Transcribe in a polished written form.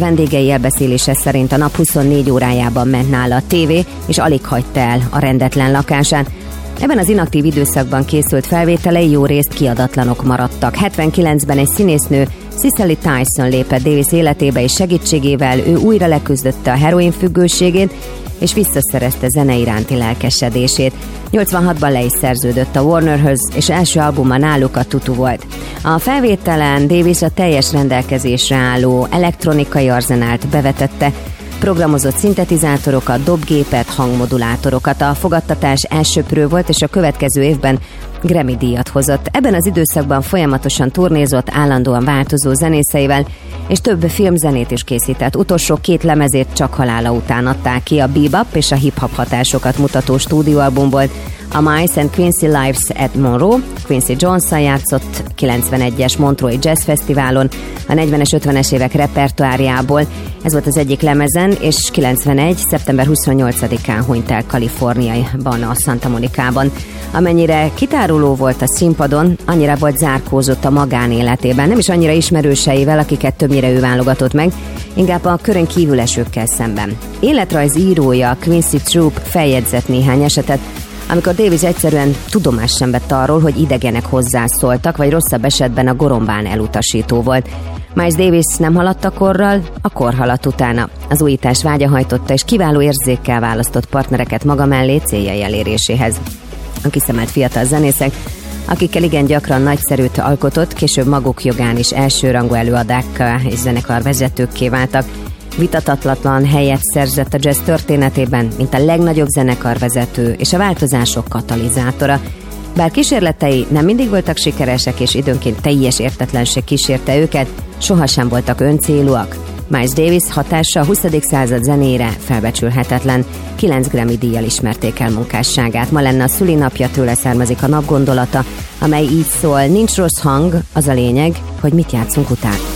vendégei elbeszélése szerint a nap 24 órájában ment nála a tévé, és alig hagyta el a rendetlen lakását. Ebben az inaktív időszakban készült felvételei jó részt kiadatlanok maradtak. 79-ben egy színésznő, Cicely Tyson lépett Davis életébe, és segítségével ő újra leküzdötte a heroin függőségét, és visszaszerezte zene iránti lelkesedését. 86-ban le is szerződött a Warnerhöz, és első albuma náluk a Tutu volt. A felvételen Davis a teljes rendelkezésre álló elektronikai arzenált bevetette, programozott szintetizátorokat, dobgépet, hangmodulátorokat. A fogadtatás elsöprő volt, és a következő évben Grammy-díjat hozott. Ebben az időszakban folyamatosan turnézott, állandóan változó zenészeivel, és több filmzenét is készített. Utolsó 2 lemezét csak halála után adták ki, a bebop és a hip-hop hatásokat mutató stúdióalbum volt. A Mice and Quincy Lives at Monroe, Quincy Jones-szal játszott 91-es Montreux Jazz Fesztiválon, a 40-es, 50-es évek repertoárjából. Ez volt az egyik lemezen, és 91. szeptember 28-án hunyt el Kaliforniában, a Santa Monicában. Amennyire kitáruló volt a színpadon, annyira volt zárkózott a magánéletében, nem is annyira ismerőseivel, akiket többnyire ő válogatott meg, inkább a körön kívülesőkkel szemben. Életrajzírója Quincy Troupe feljegyzett néhány esetet, amikor Davis egyszerűen tudomást sem vett arról, hogy idegenek hozzászóltak, vagy rosszabb esetben a gorombán elutasító volt. Miles Davis nem haladt a korral, a kor haladt utána. Az újítás vágya hajtotta, és kiváló érzékkel választott partnereket maga mellé céljai eléréséhez. A kiszemelt fiatal zenészek, akikkel igen gyakran nagyszerűt alkotott, később maguk jogán is elsőrangú előadák és zenekarvezetőkké váltak. Vitatatlan helyet szerzett a jazz történetében, mint a legnagyobb zenekarvezető és a változások katalizátora. Bár kísérletei nem mindig voltak sikeresek, és időnként teljes értetlenség kísérte őket, sohasem voltak öncélúak. Miles Davis hatása a 20. század zenére felbecsülhetetlen. 9 Grammy-díjjal ismerték el munkásságát. Ma lenne a szülinapja, tőle származik a napgondolata, amely így szól: nincs rossz hang, az a lényeg, hogy mit játszunk utána.